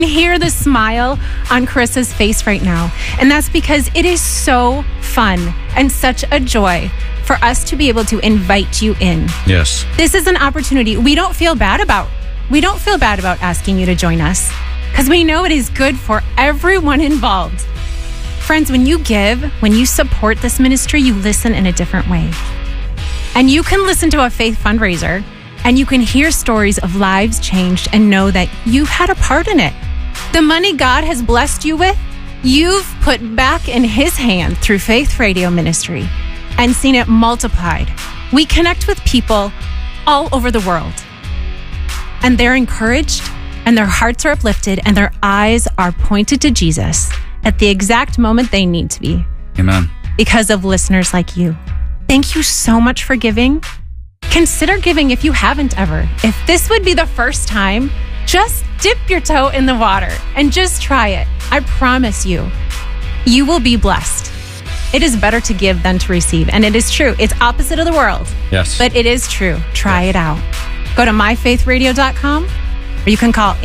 Hear the smile on Carissa's face right now. And that's because it is so fun and such a joy for us to be able to invite you in. Yes. This is an opportunity we don't feel bad about. We don't feel bad about asking you to join us because we know it is good for everyone involved. Friends, when you give, when you support this ministry, you listen in a different way. And you can listen to a faith fundraiser and you can hear stories of lives changed and know that you had a part in it. The money God has blessed you with, you've put back in His hand through Faith Radio Ministry and seen it multiplied. We connect with people all over the world, and they're encouraged, and their hearts are uplifted, and their eyes are pointed to Jesus at the exact moment they need to be. Amen. Because of listeners like you. Thank you so much for giving. Consider giving if you haven't ever. If this would be the first time, just dip your toe in the water and just try it. I promise you, you will be blessed. It is better to give than to receive. And it is true. It's opposite of the world. Yes. But it is true. Try it out. Go to myfaithradio.com or you can call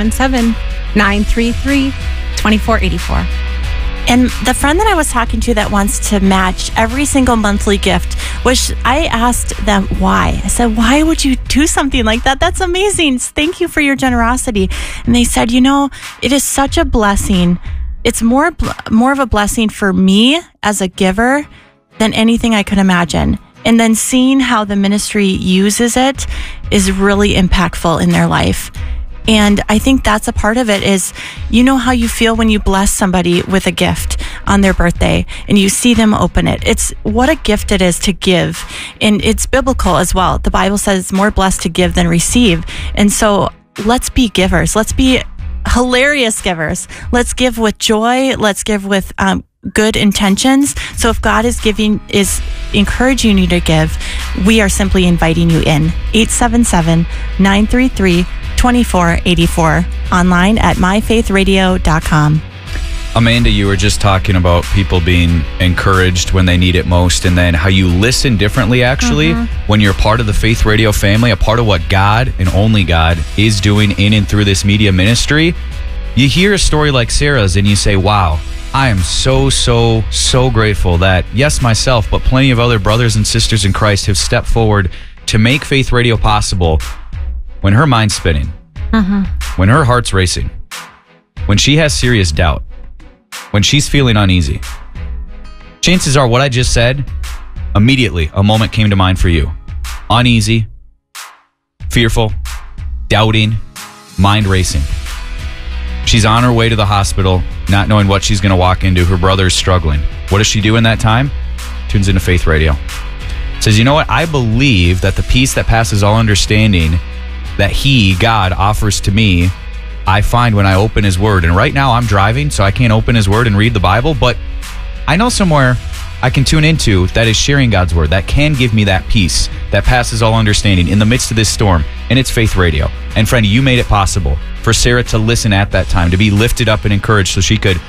877-933-2484. And the friend that I was talking to that wants to match every single monthly gift, I asked them why. I said, why would you do something like that? That's amazing. Thank you for your generosity. And they said, it is such a blessing. It's more of a blessing for me as a giver than anything I could imagine. And then seeing how the ministry uses it is really impactful in their life. And I think that's a part of it is, how you feel when you bless somebody with a gift on their birthday and you see them open it. It's what a gift it is to give. And it's biblical as well. The Bible says it's more blessed to give than receive. And so let's be givers. Let's be hilarious givers. Let's give with joy. Let's give with good intentions. So if God is encouraging you to give, we are simply inviting you in. 877-933-2484. Online at myfaithradio.com. Amanda, you were just talking about people being encouraged when they need it most, and then how you listen differently, actually, when you're part of the Faith Radio family, a part of what God and only God is doing in and through this media ministry. You hear a story like Sarah's and you say, wow, I am so, so, so grateful that, yes, myself, but plenty of other brothers and sisters in Christ have stepped forward to make Faith Radio possible when her mind's spinning, when her heart's racing, when she has serious doubt, when she's feeling uneasy. Chances are what I just said, immediately a moment came to mind for you. Uneasy, fearful, doubting, mind racing. She's on her way to the hospital, not knowing what she's going to walk into. Her brother's struggling. What does she do in that time? Tunes into Faith Radio. Says, you know what? I believe that the peace that passes all understanding that He, God, offers to me, I find when I open His Word. And right now I'm driving, so I can't open His Word and read the Bible, but I know somewhere I can tune into that is sharing God's Word, that can give me that peace that passes all understanding in the midst of this storm, and it's Faith Radio. And friend, you made it possible for Sarah to listen at that time, to be lifted up and encouraged so she could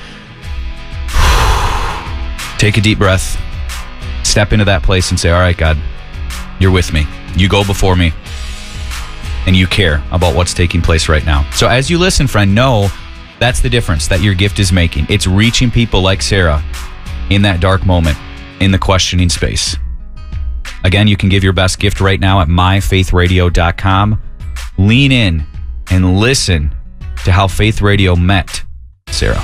take a deep breath, step into that place and say, all right, God, you're with me. You go before me. And you care about what's taking place right now. So as you listen, friend, know that's the difference that your gift is making. It's reaching people like Sarah in that dark moment, in the questioning space. Again, you can give your best gift right now at myfaithradio.com. Lean in and listen to how Faith Radio met Sarah.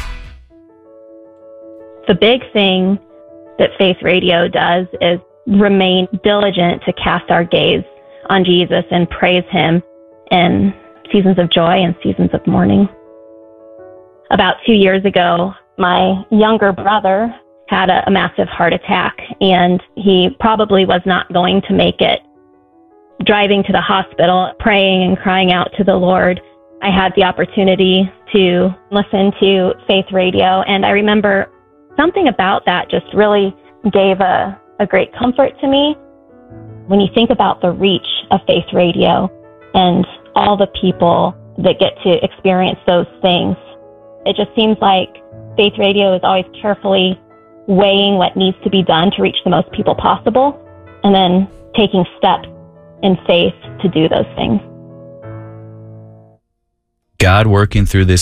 The big thing that Faith Radio does is remain diligent to cast our gaze on Jesus and praise Him in seasons of joy and seasons of mourning. About 2 years ago, my younger brother had a massive heart attack, and he probably was not going to make it. Driving to the hospital, praying and crying out to the Lord, I had the opportunity to listen to Faith Radio, and I remember something about that just really gave a great comfort to me. When you think about the reach of Faith Radio and all the people that get to experience those things, it just seems like Faith Radio is always carefully weighing what needs to be done to reach the most people possible, and then taking steps in faith to do those things. God working through this